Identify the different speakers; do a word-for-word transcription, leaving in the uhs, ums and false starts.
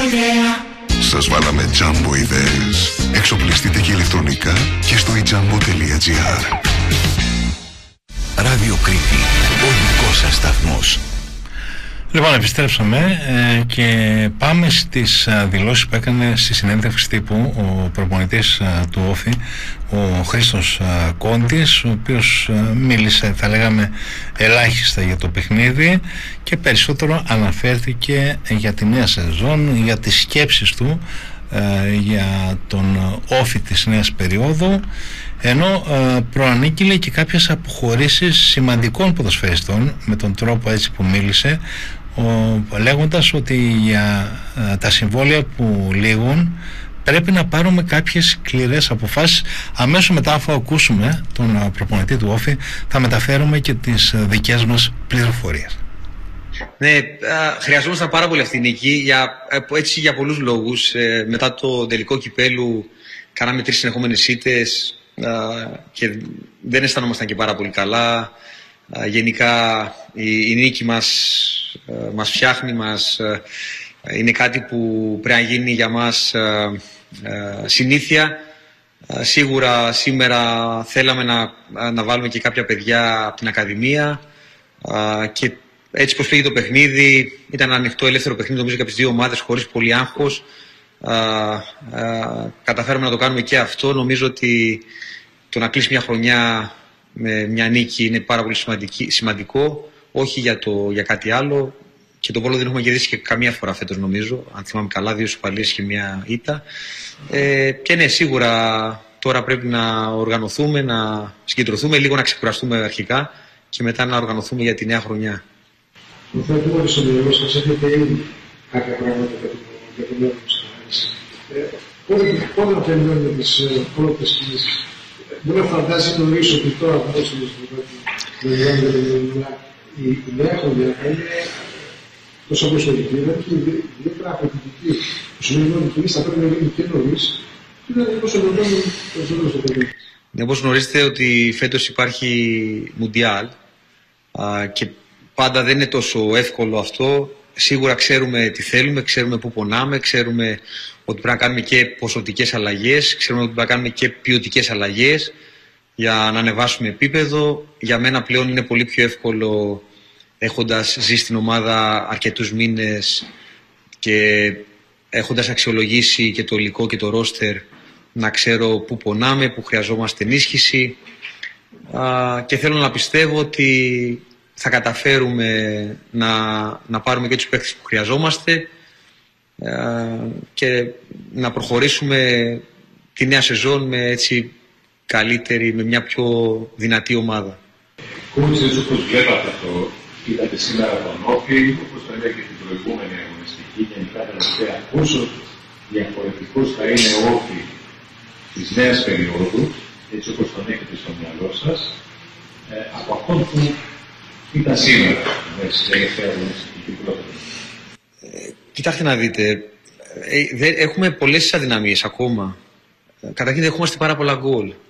Speaker 1: ιδέα.
Speaker 2: Σας βάλαμε Jumbo ιδέες. Εξοπλιστείτε και ηλεκτρονικά και στο i jumbo τελεία gr.
Speaker 3: Ράδιο Κρήτη, ο δικός σας σταθμός.
Speaker 4: Λοιπόν, επιστρέψαμε ε, και πάμε στις α, δηλώσεις που έκανε στη συνέντευξη τύπου ο προπονητής α, του Όφη, ο Χρήστος α, Κόντης, ο οποίος α, μίλησε, θα λέγαμε, ελάχιστα για το παιχνίδι και περισσότερο αναφέρθηκε για τη νέα σεζόν, για τις σκέψεις του ε, για τον Όφη της νέας περίοδου, ενώ ε, προανήγγειλε και κάποιες αποχωρήσεις σημαντικών ποδοσφαιριστών με τον τρόπο έτσι που μίλησε, ο, λέγοντας ότι για ε, τα συμβόλαια που λήγουν πρέπει να πάρουμε κάποιες σκληρές αποφάσεις. Αμέσως μετά, αφού ακούσουμε τον ε, προπονητή του Όφη, θα μεταφέρουμε και τις ε, δικές μας πληροφορίες.
Speaker 5: Ναι, ε, χρειαζόμασταν πάρα πολύ αυτή η νίκη για, ε, έτσι για πολλούς λόγους. Ε, μετά το τελικό κυπέλου κάναμε τρεις συνεχόμενες ήττες και δεν αισθανόμασταν και πάρα πολύ καλά. Γενικά η, η νίκη μας μας φτιάχνει, μας, είναι κάτι που πρέπει να γίνει για μας συνήθεια. Σίγουρα σήμερα θέλαμε να, να βάλουμε και κάποια παιδιά από την Ακαδημία και έτσι πως πήγε το παιχνίδι, ήταν ένα ανοιχτό ελεύθερο παιχνίδι νομίζω και από τις δύο ομάδες χωρίς πολύ άγχος. Α, α, καταφέραμε να το κάνουμε και αυτό. Νομίζω ότι το να κλείσει μια χρονιά με μια νίκη είναι πάρα πολύ σημαντικό, όχι για, το, για κάτι άλλο. Και τον Βόλο δεν έχουμε κερδίσει και καμία φορά φέτος, νομίζω. Αν θυμάμαι καλά, δύο ισοπαλίες και μια ήττα. Ε, και ναι, σίγουρα τώρα πρέπει να οργανωθούμε, να συγκεντρωθούμε, λίγο να ξεκουραστούμε αρχικά και μετά να οργανωθούμε για τη νέα χρονιά.
Speaker 6: Θα πούμε ότι στο μυαλό σας έχετε ήδη κάποια πράγματα για το μέλλον της χάρης. Πότε να περιμένουμε τις πρώτες κινήσεις. Μπορεί να φαντάζεται νωρίς ότι τώρα θα δώσουμε στο η νέα χρονιά είναι τόσο προσωπική και ιδιαίτερα απαιτητική. Το σημείο ότι η κινήση θα πρέπει να γίνει και νωρίς και να είναι τόσο νωρίς περισσότερο στο παιδί.
Speaker 5: Ναι, όπως γνωρίζετε ότι φέτος υπάρχει Μουντιάλ και πάντα δεν είναι τόσο εύκολο αυτό. Σίγουρα ξέρουμε τι θέλουμε, ξέρουμε πού πονάμε, ξέρουμε ότι πρέπει να κάνουμε και ποσοτικές αλλαγές, ξέρουμε ότι πρέπει να κάνουμε και ποιοτικές αλλαγές για να ανεβάσουμε επίπεδο. Για μένα πλέον είναι πολύ πιο εύκολο, έχοντας ζήσει στην ομάδα αρκετούς μήνες και έχοντας αξιολογήσει και το υλικό και το ρόστερ, να ξέρω πού πονάμε, πού χρειαζόμαστε ενίσχυση και θέλω να πιστεύω ότι θα καταφέρουμε να, να πάρουμε και τους παίκτες που χρειαζόμαστε ε, και να προχωρήσουμε τη νέα σεζόν με έτσι καλύτερη, με μια πιο δυνατή ομάδα.
Speaker 7: Κούμπης, έτσι όπως βλέπατε αυτό, είδατε σήμερα τον Όφη, όπως το είδα και την προηγούμενη αγωνιστική, γενικά τελευταία, πόσο διαφορετικός θα είναι ο Όφη της νέας περίοδου, έτσι όπως τον έχετε στο μυαλό σας, ε, από αυτόν που ήταν σήμερα, έτσι, τελευταία αγωνιστική πρώτη.
Speaker 5: Κοιτάξτε να δείτε, ε, δε, έχουμε πολλές αδυναμίες ακόμα. Καταρχήν δεχόμαστε πάρα πολλά γκολ.